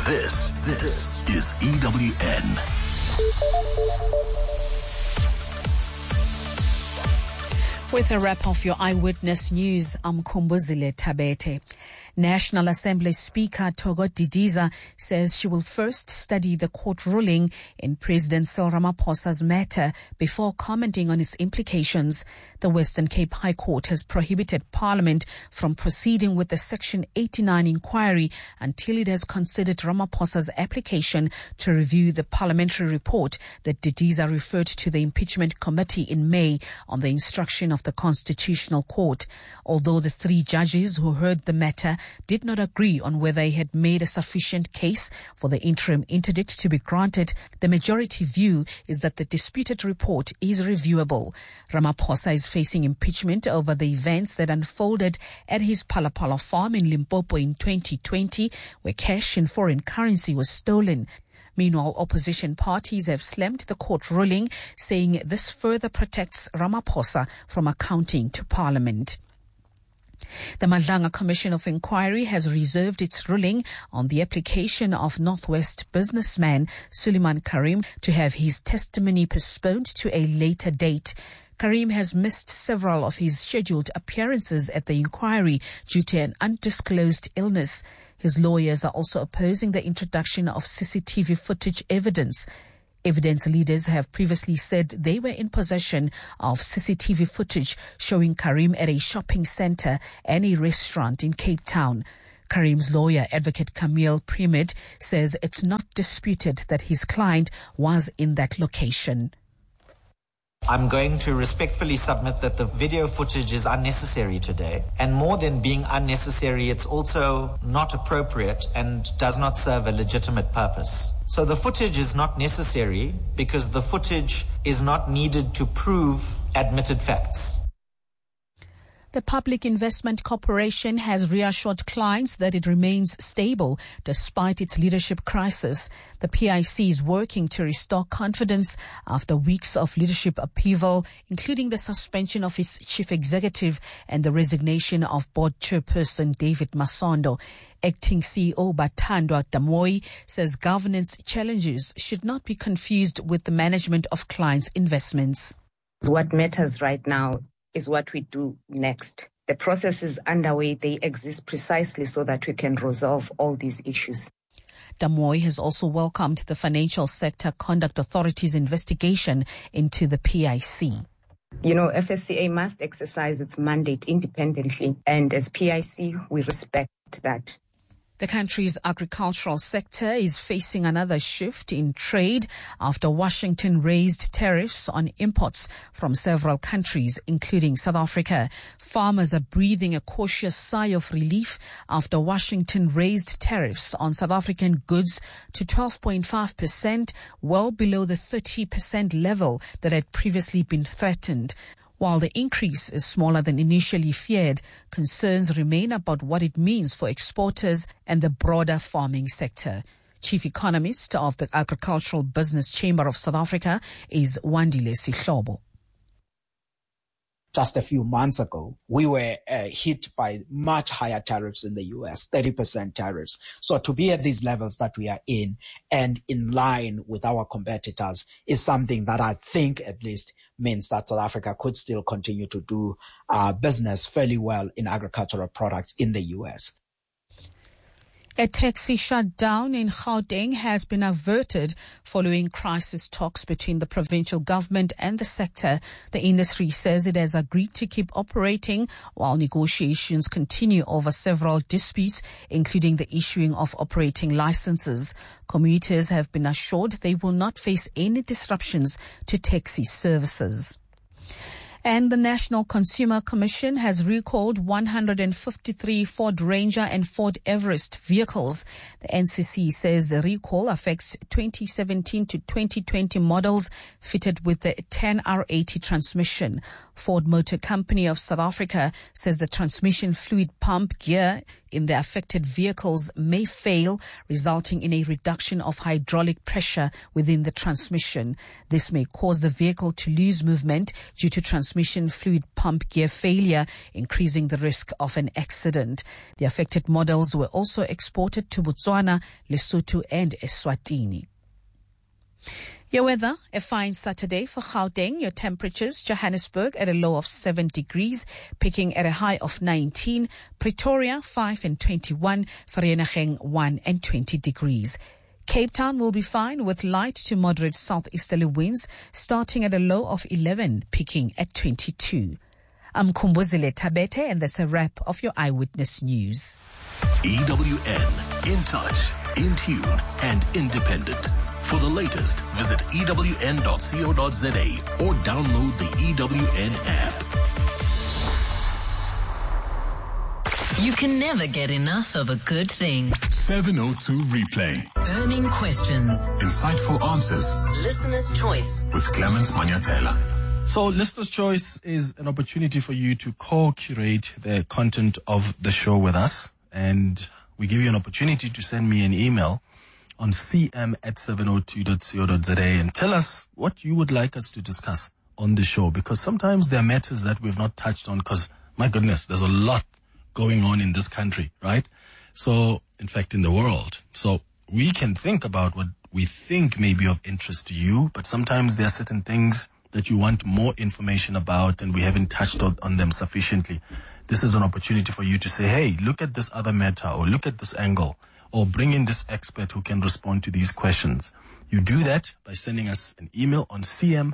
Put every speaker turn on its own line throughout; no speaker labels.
This is EWN.
With a wrap of your Eyewitness News, I'm Kumbuzile Tabete. National Assembly Speaker Togo Didiza says she will first study the court ruling in President Cyril Ramaphosa's matter before commenting on its implications. The Western Cape High Court has prohibited Parliament from proceeding with the Section 89 inquiry until it has considered Ramaphosa's application to review the parliamentary report that Didiza referred to the impeachment committee in May on the instruction of the Constitutional Court. Although the three judges who heard the matter did not agree on whether he had made a sufficient case for the interim interdict to be granted, the majority view is that the disputed report is reviewable. Ramaphosa is facing impeachment over the events that unfolded at his Palapala farm in Limpopo in 2020, where cash in foreign currency was stolen. Meanwhile, opposition parties have slammed the court ruling, saying this further protects Ramaphosa from accounting to Parliament. The Madlanga Commission of Inquiry has reserved its ruling on the application of Northwest businessman Suleiman Karim to have his testimony postponed to a later date. Karim has missed several of his scheduled appearances at the inquiry due to an undisclosed illness. His lawyers are also opposing the introduction of CCTV footage evidence. Evidence leaders have previously said they were in possession of CCTV footage showing Karim at a shopping center and a restaurant in Cape Town. Karim's lawyer, Advocate Camille Primid, says it's not disputed that his client was in that location.
I'm going to respectfully submit that the video footage is unnecessary today. And more than being unnecessary, it's also not appropriate and does not serve a legitimate purpose. So the footage is not necessary because the footage is not needed to prove admitted facts.
The Public Investment Corporation has reassured clients that it remains stable despite its leadership crisis. The PIC is working to restore confidence after weeks of leadership upheaval, including the suspension of its chief executive and the resignation of board chairperson David Masondo. Acting CEO Bathandwa Damoy says governance challenges should not be confused with the management of clients' investments.
What matters right now is what we do next. The process is underway. They exist precisely so that we can resolve all these issues.
Damoy has also welcomed the Financial Sector Conduct Authority's investigation into the PIC.
FSCA must exercise its mandate independently, and as PIC, we respect that.
The country's agricultural sector is facing another shift in trade after Washington raised tariffs on imports from several countries, including South Africa. Farmers are breathing a cautious sigh of relief after Washington raised tariffs on South African goods to 12.5%, well below the 30% level that had previously been threatened. While the increase is smaller than initially feared, concerns remain about what it means for exporters and the broader farming sector. Chief Economist of the Agricultural Business Chamber of South Africa is Wandile Sihlobo.
Just a few months ago, we were hit by much higher tariffs in the US, 30% tariffs. So to be at these levels that we are in and in line with our competitors is something that I think at least means that South Africa could still continue to do business fairly well in agricultural products in the US.
A taxi shutdown in Gauteng has been averted following crisis talks between the provincial government and the sector. The industry says it has agreed to keep operating while negotiations continue over several disputes, including the issuing of operating licenses. Commuters have been assured they will not face any disruptions to taxi services. And the National Consumer Commission has recalled 153 Ford Ranger and Ford Everest vehicles. The NCC says the recall affects 2017 to 2020 models fitted with the 10R80 transmission. Ford Motor Company of South Africa says the transmission fluid pump gear in the affected vehicles may fail, resulting in a reduction of hydraulic pressure within the transmission. This may cause the vehicle to lose movement due to transmission fluid pump gear failure, increasing the risk of an accident. The affected models were also exported to Botswana, Lesotho and Eswatini. Your weather, a fine Saturday for Gauteng. Your temperatures, Johannesburg at a low of 7 degrees, peaking at a high of 19. Pretoria, 5 and 21. Vereeniging, 1 and 20 degrees. Cape Town will be fine with light to moderate southeasterly winds, starting at a low of 11, peaking at 22. I'm Kumbuzile Tabete, and that's a wrap of your Eyewitness News.
EWN, in touch, in tune, and independent. For the latest, visit ewn.co.za or download the EWN app.
You can never get enough of a good thing.
702 Replay.
Burning questions.
Insightful answers.
Listener's Choice.
With Clement Manyatela.
So Listener's Choice is an opportunity for you to co-curate the content of the show with us. And we give you an opportunity to send me an email on cm@702.co.za and tell us what you would like us to discuss on the show, because sometimes there are matters that we've not touched on because, my goodness, there's a lot going on in this country, right? So, in fact, in the world. So we can think about what we think may be of interest to you, but sometimes there are certain things that you want more information about and we haven't touched on them sufficiently. This is an opportunity for you to say, hey, look at this other matter, or look at this angle, or bring in this expert who can respond to these questions. You do that by sending us an email on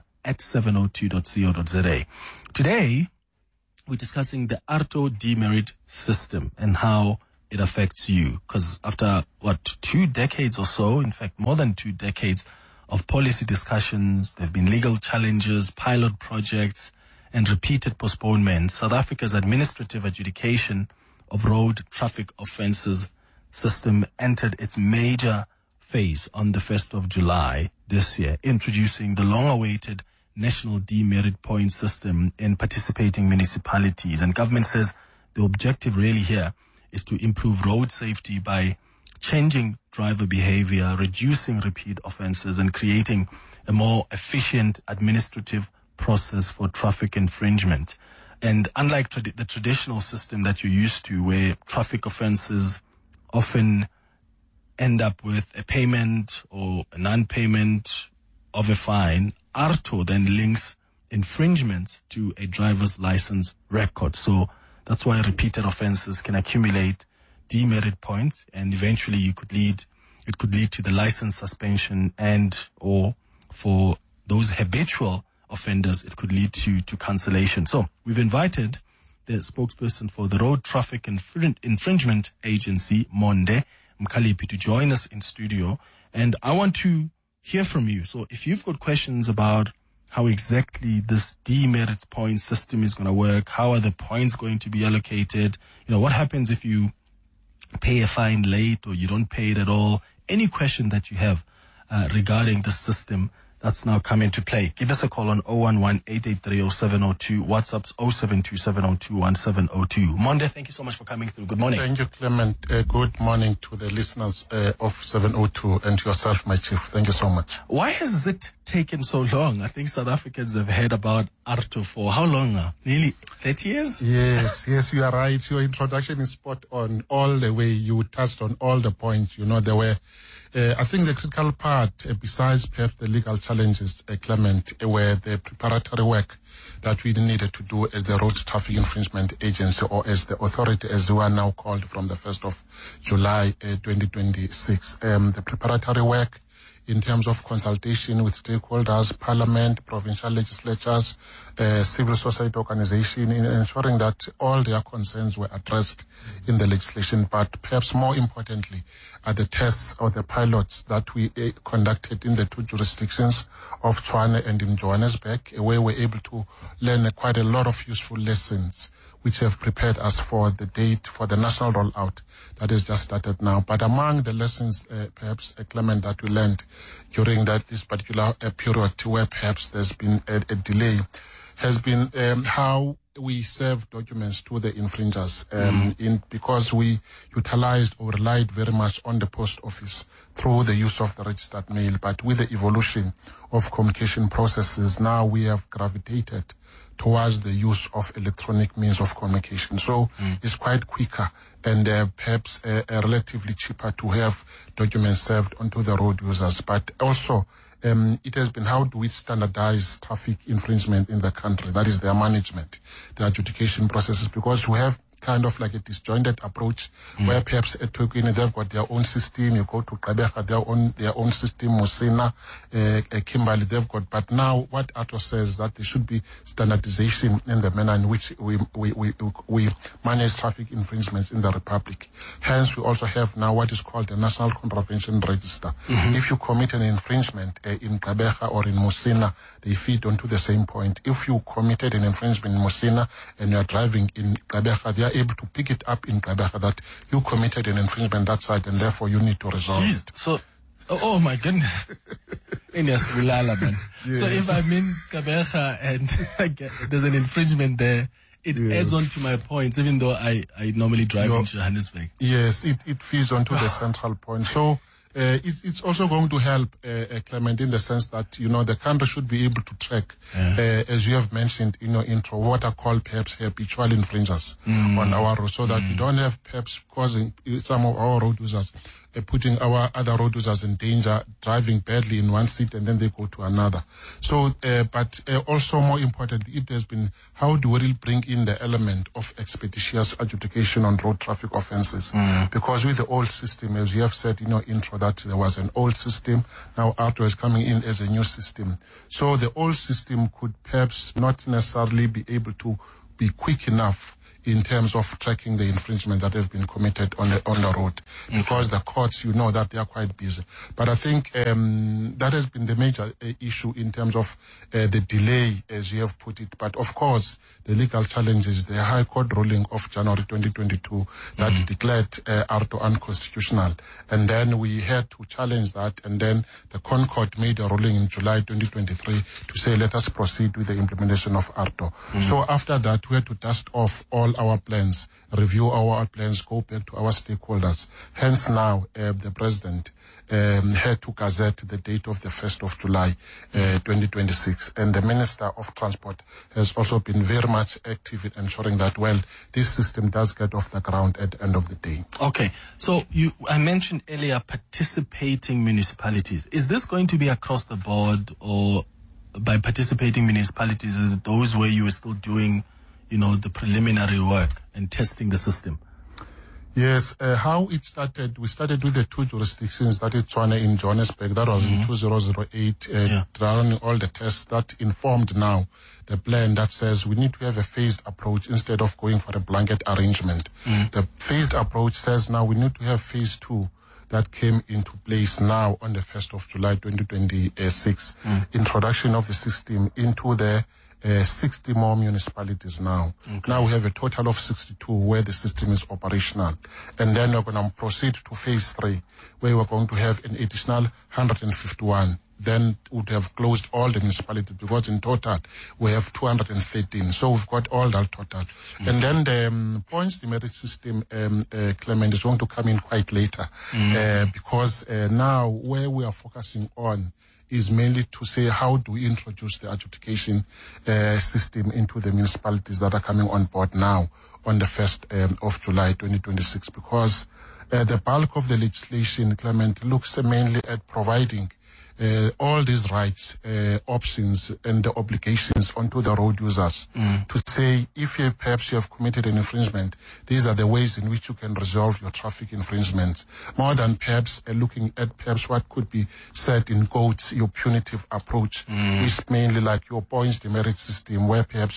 cm@702.co.za. Today, we're discussing the ARTO demerit system and how it affects you. Because after, 2 decades or so, in fact, more than 2 decades of policy discussions, there have been legal challenges, pilot projects, and repeated postponements. South Africa's administrative adjudication of road traffic offences system entered its major phase on the 1st of July this year, introducing the long-awaited national demerit point system in participating municipalities. And government says the objective really here is to improve road safety by changing driver behavior, reducing repeat offences, and creating a more efficient administrative process for traffic infringement. And unlike the traditional system that you're used to, where traffic offences often end up with a payment or a non-payment of a fine, ARTO then links infringement to a driver's license record. So that's why repeated offences can accumulate demerit points, and eventually it could lead to the license suspension, and or for those habitual offenders, it could lead to cancellation. So we've invited the spokesperson for the Road Traffic Infringement Agency, Monde Mkhaliphi, to join us in studio. And I want to hear from you. So if you've got questions about how exactly this demerit point system is going to work, how are the points going to be allocated, what happens if you pay a fine late or you don't pay it at all, any question that you have regarding the system, that's now come into play. Give us a call on 011-883-0702. WhatsApp's 072-702-1702. Monde, thank you so much for coming through. Good morning.
Thank you, Clement. Good morning to the listeners of 702 and to yourself, my chief. Thank you so much.
Why has it taken so long? I think South Africans have heard about ARTO for how long now? Nearly 30 years?
Yes, you are right. Your introduction is spot on all the way. You touched on all the points. There were I think the critical part, besides perhaps the legal challenges, Clement, were the preparatory work that we needed to do as the Road Traffic Infringement Agency, or as the authority as we are now called from the 1st of July 2026. The preparatory work in terms of consultation with stakeholders, parliament, provincial legislatures, civil society organization, in ensuring that all their concerns were addressed in the legislation. But perhaps more importantly, the tests or the pilots that we conducted in the 2 jurisdictions of Tshwane and in Johannesburg, where we're able to learn quite a lot of useful lessons which have prepared us for the date for the national rollout that has just started now. But among the lessons, perhaps, Clement, that we learned during this particular period where perhaps there's been a delay, has been how we serve documents to the infringers, because we utilized or relied very much on the post office through the use of the registered mail. But with the evolution of communication processes, now we have gravitated towards the use of electronic means of communication. So it's quite quicker and perhaps relatively cheaper to have documents served onto the road users. But also, it has been how do we standardize traffic infringement in the country? That is their management, the adjudication processes, because we have kind of like a disjointed approach where perhaps at eThekwini they've got their own system. You go to Gqeberha, their own system. Musina, Kimberley, they've got. But now what ARTO says that there should be standardization in the manner in which we manage traffic infringements in the Republic. Hence, we also have now what is called the National Contravention Register. If you commit an infringement in Gqeberha or in Musina, they feed onto the same point. If you committed an infringement in Musina and you are driving in Gqeberha, they are able to pick it up in Gqeberha that you committed an infringement that side and therefore you need to resolve it.
So, oh my goodness. So if I'm in Gqeberha and there's an infringement there, it adds on to my points, even though I normally drive into Johannesburg.
Yes, it feeds onto the central point. So it's also going to help, Clement, in the sense that, the country should be able to track, as you have mentioned in your intro, what are called perhaps habitual infringers on our road, so that we don't have perhaps causing some of our road users putting our other road users in danger, driving badly in one seat and then they go to another. So, but also more importantly, it has been how do we bring in the element of expeditious adjudication on road traffic offences? Because with the old system, as you have said in your intro, that there was an old system, now ARTO is coming in as a new system. So the old system could perhaps not necessarily be able to be quick enough in terms of tracking the infringement that have been committed on the road, because the courts, that they are quite busy. But I think that has been the major issue in terms of the delay, as you have put it. But of course, the legal challenges, the High Court ruling of January 2022 that declared ARTO unconstitutional, and then we had to challenge that, and then the ConCourt made a ruling in July 2023 to say let us proceed with the implementation of ARTO. So after that, we had to dust off all our plans, review our plans, go back to our stakeholders. Hence now, the President had to gazette the date of the 1st of July 2026. And the Minister of Transport has also been very much active in ensuring that, this system does get off the ground at the end of the day.
Okay. So I mentioned earlier participating municipalities. Is this going to be across the board, or by participating municipalities, is it those where you are still doing the preliminary work and testing the system?
Yes, how it started, we started with the two jurisdictions, that is Tshwane in Johannesburg, that was in 2008, running all the tests that informed now the plan that says we need to have a phased approach instead of going for a blanket arrangement. The phased approach says now we need to have phase 2 that came into place now on the 1st of July 2026. Introduction of the system into the 60 more municipalities now. Now we have a total of 62 where the system is operational. And then we're going to proceed to phase 3, where we're going to have an additional 151. Then would have closed all the municipalities, because in total we have 213. So we've got all that total. And then the points demerit system, Clement, is going to come in quite later, because now where we are focusing on is mainly to say how do we introduce the adjudication system into the municipalities that are coming on board now on the 1st of July 2026, because the bulk of the legislation, Clement, looks mainly at providing all these rights, options and the obligations onto the road users to say if perhaps you have committed an infringement, these are the ways in which you can resolve your traffic infringements, more than perhaps looking at perhaps what could be said in quotes, your punitive approach, which mainly like your points demerit system, where perhaps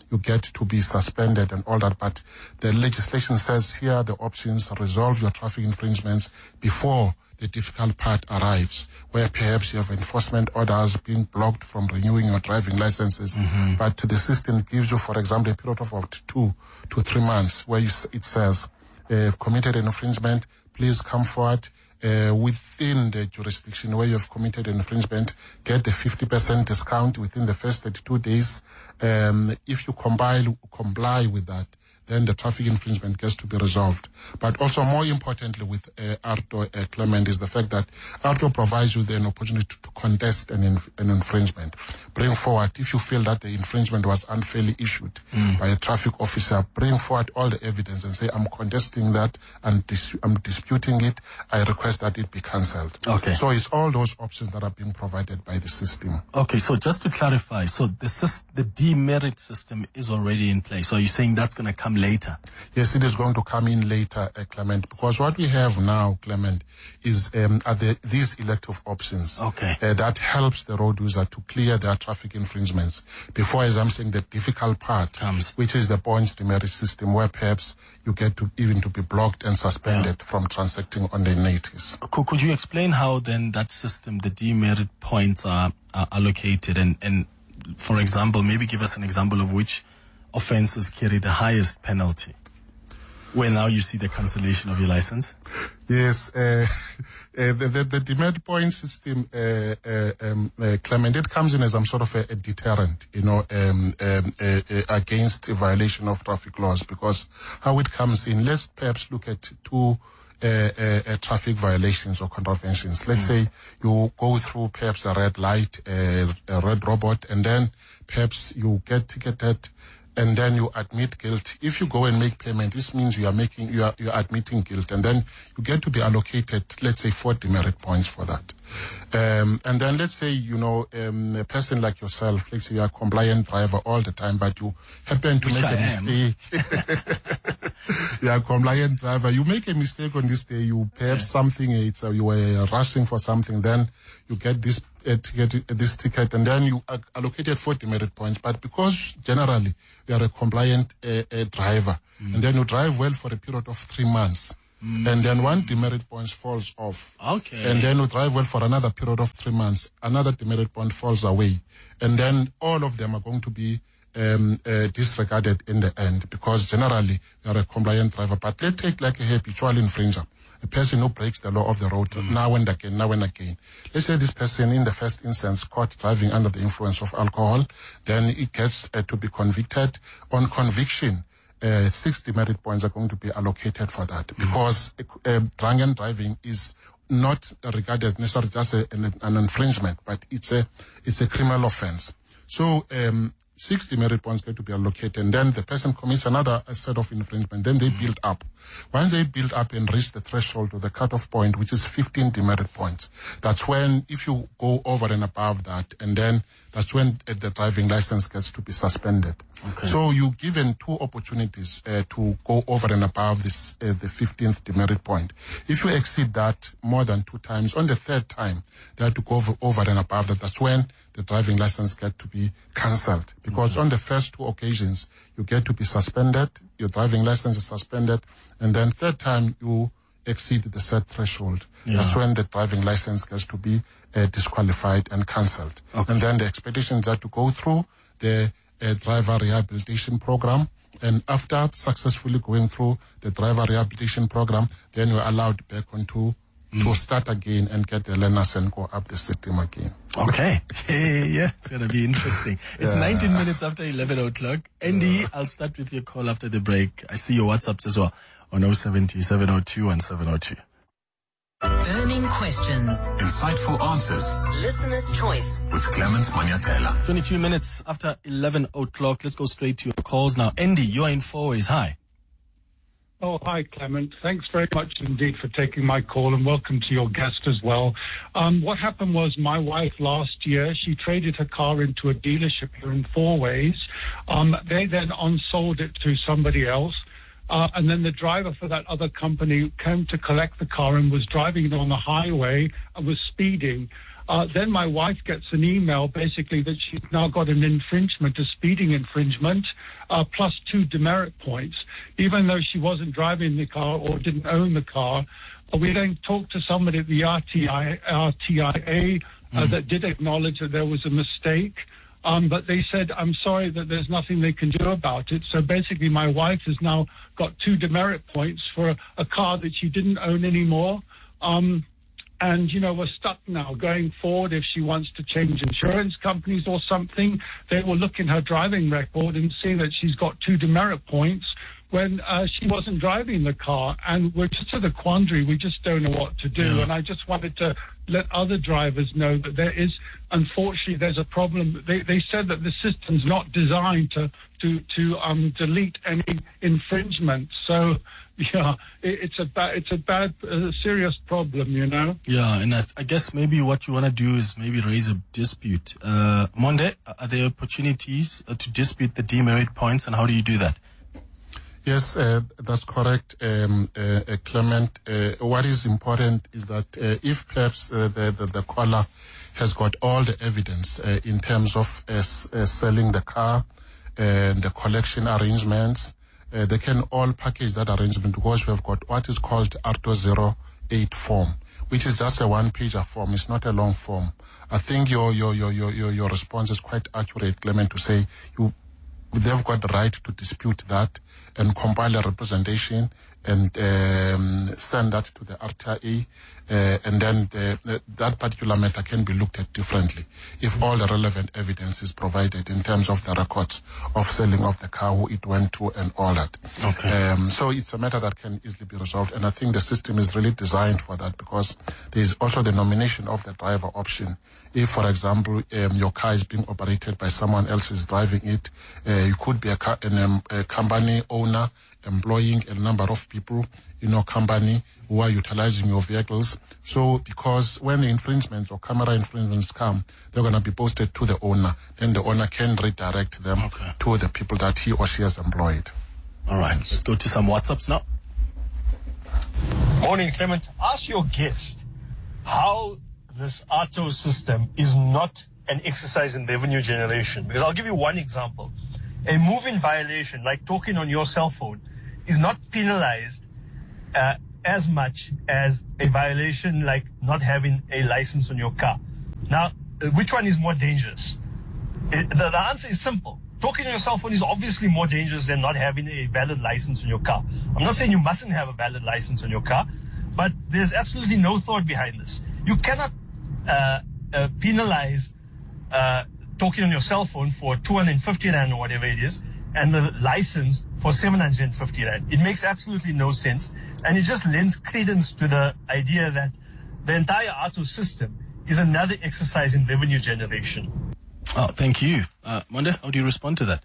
you get to be suspended and all that. But the legislation says here the options: resolve your traffic infringements before the difficult part arrives, where perhaps you have enforcement orders being blocked from renewing your driving licenses. But the system gives you, for example, a period of up to 2 to 3 months where it says, committed an infringement, please come forward within the jurisdiction where you have committed an infringement, get a 50% discount within the first 32 days. If you comply with that, then the traffic infringement gets to be resolved. But also more importantly with ARTO, Clement, is the fact that ARTO provides you an opportunity to contest an infringement. Bring forward, if you feel that the infringement was unfairly issued by a traffic officer, bring forward all the evidence and say, I'm contesting that, and I'm disputing it, I request that it be cancelled.
Okay.
So it's all those options that are being provided by the system.
Okay, so just to clarify, so the demerit system is already in place. So you're saying that's going to come later?
Yes, it is going to come in later, Clement, because what we have now, Clement, is these elective options that helps the road user to clear their traffic infringements before, as I'm saying, the difficult part comes, which is the points demerit system, where perhaps you get to even to be blocked and suspended from transacting on the NATIS.
Could you explain how then that system, the demerit points are allocated, and for example, maybe give us an example of which offenses carry the highest penalty, where now you see the cancellation of your license?
Yes, the demerit point system, Clement, it comes in as some sort of a deterrent, against a violation of traffic laws, because how it comes in, let's perhaps look at two traffic violations or contraventions. Let's say you go through perhaps a red light, a red robot, and then perhaps you get ticketed, and then you admit guilt. If you go and make payment, this means you are admitting guilt, and then you get to be allocated, let's say, 4 demerit points for that. And then let's say, a person like yourself, let's say you are a compliant driver all the time, but you happen to make a mistake. You are a compliant driver. You make a mistake on this day. You perhaps you were rushing for something. Then you get this ticket, and then you are allocated 4 demerit points. But because generally you are a compliant driver, and then you drive well for a period of 3 months, and then 1 demerit point falls off. Okay. And then you drive well for another period of 3 months, another demerit point falls away, and then all of them are going to be disregarded in the end, because generally you are a compliant driver. But let's take like a habitual infringer, a person who breaks the law of the road now and again. Let's say this person in the first instance caught driving under the influence of alcohol, then it gets to be convicted. On conviction, 6 demerit points are going to be allocated for that, because drunken driving is not regarded necessarily just an infringement, but it's a criminal offense. So 6 demerit points get to be allocated, and then the person commits another set of infringement. Then they build up. Once they build up and reach the threshold or the cutoff point, which is 15 demerit points, that's when, if you go over and above that, and then that's when the driving license gets to be suspended. Okay. So you're given 2 opportunities to go over and above this, the 15th demerit point. If you exceed that more than 2 times, on the 3rd time, they have to go over and above that. That's when the driving license gets to be cancelled. Because on the first 2 occasions, you get to be suspended, your driving license is suspended, and then 3rd time you exceed the set threshold. Yeah. That's when the driving license gets to be disqualified and cancelled. Okay. And then the expeditions have to go through the driver rehabilitation program, and after successfully going through the driver rehabilitation program, then you're allowed back onto to start again and get the learners and go up the system again. Okay.
Yeah, it's going to be interesting. It's 19 minutes after 11 o'clock. Andy, I'll start with your call after the break. I see your WhatsApps as well on 072 702 and 702.
Burning questions.
Insightful answers.
Listener's choice.
With Clement Manyatela.
22 minutes after 11 o'clock. Let's go straight to your calls now. Andy, you're in 4 ways. Hi.
Oh, hi, Clement. Thanks very much indeed for taking my call, and welcome to your guest as well. What happened was my wife last year, she traded her car into a dealership here in 4 ways. They then unsold it to somebody else. And then the driver for that other company came to collect the car and was driving it on the highway and was speeding. Then my wife gets an email basically that she's now got an infringement, a speeding infringement. plus 2 demerit points, even though she wasn't driving the car or didn't own the car. We then talked to somebody at the RTIA that did acknowledge that there was a mistake. But they said, I'm sorry that there's nothing they can do about it. So basically my wife has now got 2 demerit points for a car that she didn't own anymore. And, we're stuck now going forward. If she wants to change insurance companies or something, they will look in her driving record and see that she's got 2 demerit points when she wasn't driving the car. And we're just at a quandary. We just don't know what to do. Yeah. And I just wanted to let other drivers know that there is, unfortunately, there's a problem. They said that the system's not designed to delete any infringement. So, yeah, it's a serious problem,
Yeah, and I guess maybe what you want to do is maybe raise a dispute. Monde, are there opportunities to dispute the demerit points, and how do you do that?
Yes, that's correct, Clement. What is important is that if perhaps the caller has got all the evidence in terms of selling the car and the collection arrangements, they can all package that arrangement, because we have got what is called ARTO 08 form, which is just a one-pager form. It's not a long form. I think your response is quite accurate, Clement, to say they've got the right to dispute that and compile a representation and send that to the RTIA, and then that particular matter can be looked at differently if all the relevant evidence is provided in terms of the records of selling of the car, who it went to, and all that.
Okay.
So it's a matter that can easily be resolved, and I think the system is really designed for that, because there is also the nomination of the driver option. If, for example, your car is being operated by someone else who's driving it, you could be a company owner employing a number of people in your company who are utilizing your vehicles. So because when the infringements or camera infringements come, they're going to be posted to the owner. Then the owner can redirect them to the people that he or she has employed.
All right, let's go to some WhatsApps now.
Morning, Clement. Ask your guest how this ARTO system is not an exercise in revenue generation. Because I'll give you one example. A moving violation, like talking on your cell phone, is not penalized as much as a violation like not having a license on your car. Now, which one is more dangerous? The answer is simple. Talking on your cell phone is obviously more dangerous than not having a valid license on your car. I'm not saying you mustn't have a valid license on your car, but there's absolutely no thought behind this. You cannot penalize talking on your cell phone for 250 Rand or whatever it is, and the license for 750 Rand. It makes absolutely no sense, and it just lends credence to the idea that the entire ARTO system is another exercise in revenue generation.
Oh, thank you. Monde, how do you respond to that?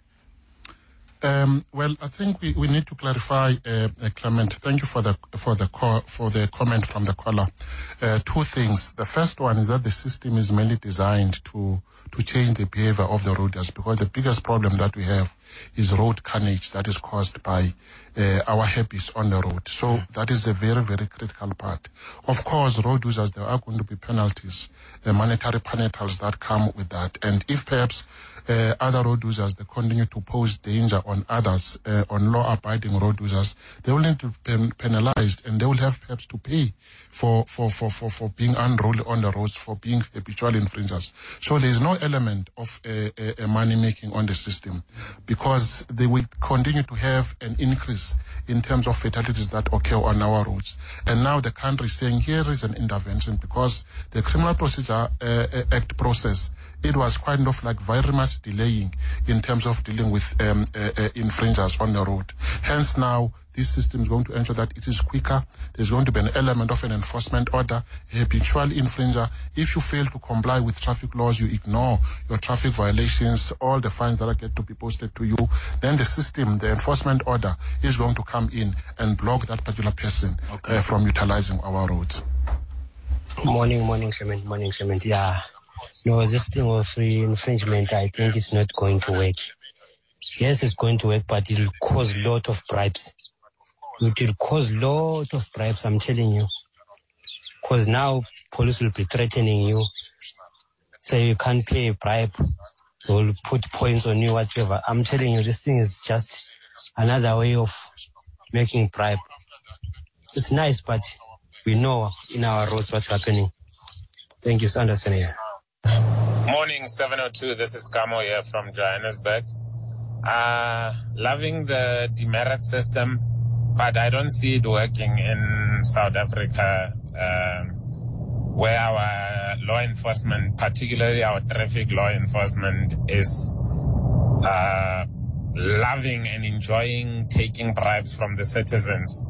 Well, I think we need to clarify, Clement. Thank you for the comment from the caller. 2 things. The first one is that the system is mainly designed to change the behavior of the roaders, because the biggest problem that we have is road carnage that is caused by our habits on the road. So that is a very, very critical part. Of course, road users, there are going to be penalties, monetary penalties that come with that. And if perhaps other road users, they continue to pose danger on others, on law-abiding road users, they will need to be penalized, and they will have perhaps to pay for being unruly on the roads, for being habitual infringers. So there is no element of money making on the system, because they will continue to have an increase in terms of fatalities that occur on our roads. And now the country is saying here is an intervention, because the Criminal Procedure Act process, it was kind of like very much delaying in terms of dealing with infringers on the road. Hence now, this system is going to ensure that it is quicker. There's going to be an element of an enforcement order, a habitual infringer. If you fail to comply with traffic laws, you ignore your traffic violations, all the fines that are get to be posted to you, then the system, the enforcement order, is going to come in and block that particular person from utilizing our roads.
Morning, Clement. Yeah. No, this thing of free infringement, I think it's not going to work. Yes, it's going to work, but it will cause a lot of bribes. It will cause a lot of bribes, I'm telling you. Because now police will be threatening you. Say you can't pay a bribe. they'll put points on you, whatever. I'm telling you, this thing is just another way of making bribe. It's nice, but we know in our roads what's happening. Thank you, Anderson here.
Morning, 702. This is Kamo here from Johannesburg. Loving the demerit system, but I don't see it working in South Africa, where our law enforcement, particularly our traffic law enforcement, is loving and enjoying taking bribes from the citizens.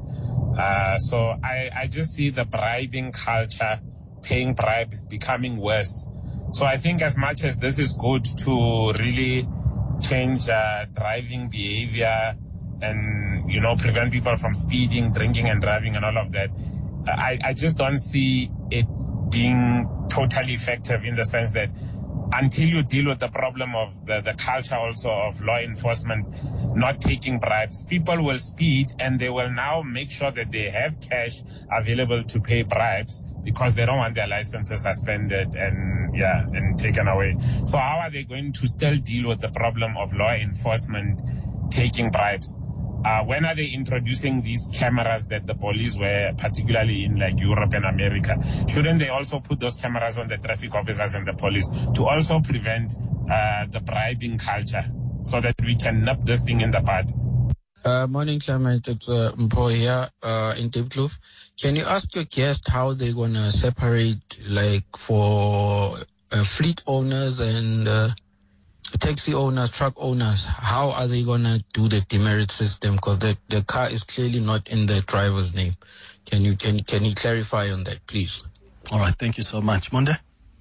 So I just see the bribing culture, paying bribes, becoming worse. So I think as much as this is good to really change driving behavior and, prevent people from speeding, drinking and driving and all of that, I just don't see it being totally effective, in the sense that until you deal with the problem of the culture also of law enforcement not taking bribes, people will speed and they will now make sure that they have cash available to pay bribes because they don't want their licenses suspended and taken away. So how are they going to still deal with the problem of law enforcement taking bribes? When are they introducing these cameras that the police wear, particularly in like Europe and America? Shouldn't they also put those cameras on the traffic officers and the police to also prevent the bribing culture, so that we can nip this thing in the bud?
Morning, Clement. It's Mpo here in Diepkloof. Can you ask your guest how they're going to separate, like, for fleet owners and taxi owners, truck owners? How are they going to do the demerit system? Because the car is clearly not in the driver's name. Can you clarify on that, please?
All right. Thank you so much. Monde?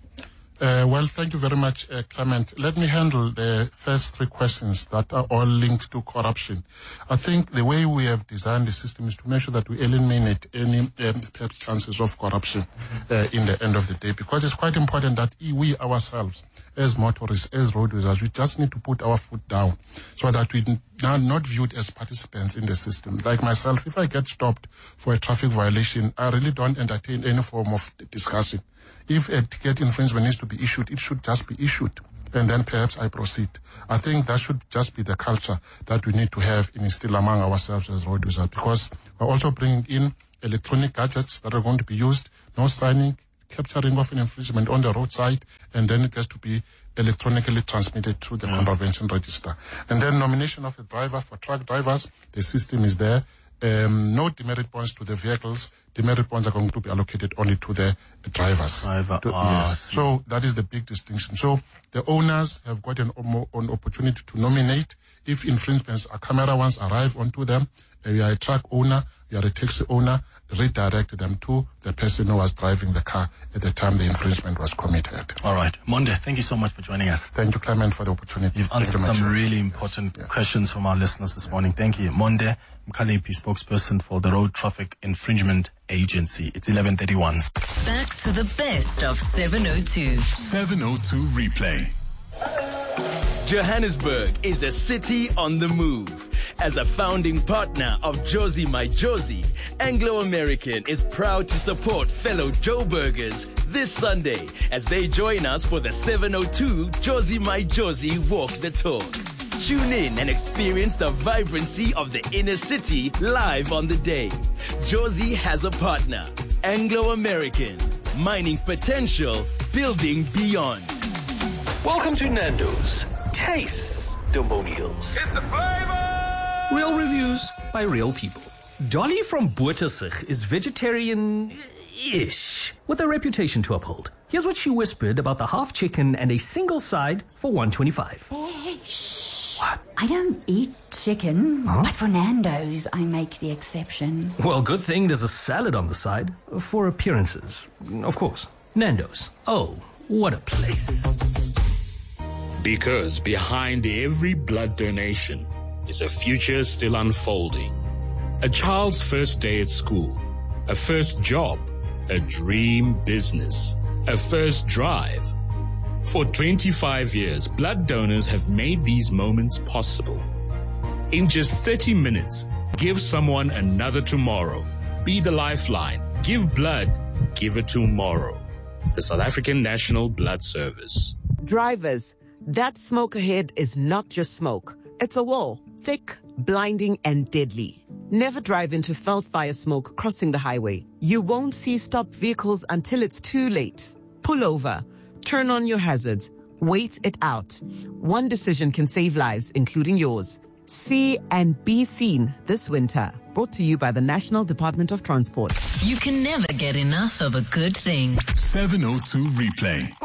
Well, thank you very much, Clement. Let me handle the first three questions that are all linked to corruption. I think the way we have designed the system is to make sure that we eliminate any chances of corruption in the end of the day, because it's quite important that we ourselves, as motorists, as road users, we just need to put our foot down so that we are not viewed as participants in the system. Like myself, if I get stopped for a traffic violation, I really don't entertain any form of discussion. If a ticket infringement needs to be issued, it should just be issued, and then perhaps I proceed. I think that should just be the culture that we need to have and instill among ourselves as road users, because we're also bringing in electronic gadgets that are going to be used, no signing, capturing of an infringement on the roadside, and then it has to be electronically transmitted through the contravention register. And then nomination of a driver for truck drivers, the system is there. No demerit points to the vehicles. Demerit points are going to be allocated only to the drivers. Yes. So that is the big distinction. So the owners have got an opportunity to nominate. If infringements, camera ones arrive onto them, you are a truck owner, you are a taxi owner, redirect them to the person who was driving the car at the time the infringement was committed.
All right. Monde, thank you so much for joining us.
Thank you, Clement, for the opportunity.
You've answered some really important questions from our listeners this morning. Thank you. Monde Mkhaliphi, spokesperson for the Road Traffic Infringement Agency. It's 11:31.
Back to the best of 702.
702 replay.
Johannesburg is a city on the move. As a founding partner of Jozi My Jozi, Anglo American is proud to support fellow Joburgers this Sunday as they join us for the 702 Jozi My Jozi Walk the Talk. Tune in and experience the vibrancy of the inner city live on the day. Jozi has a partner, Anglo American, mining potential, building beyond.
Welcome to Nando's. Taste testimonials.
It's the flavor!
Real reviews by real people. Dolly from Bottersig is vegetarian-ish, with a reputation to uphold. Here's what she whispered about the half chicken and a single side for $1.25.
What? I don't eat chicken, but for Nando's, I make the exception.
Well, good thing there's a salad on the side for appearances. Of course. Nando's. Oh, what a place.
Because behind every blood donation is a future still unfolding. A child's first day at school, a first job, a dream business, a first drive. For 25 years, blood donors have made these moments possible. In just 30 minutes, give someone another tomorrow. Be the lifeline. Give blood. Give it tomorrow. The South African National Blood Service.
Drivers, That smoke ahead is not just smoke. It's a wall, thick, blinding, and deadly. Never drive into felt fire smoke crossing the highway. You won't see stopped vehicles until it's too late. Pull over, turn on your hazards, wait it out. One decision can save lives, including yours. See and be seen this winter. Brought to you by the National Department of Transport.
You can never get enough of a good thing.
702 Replay.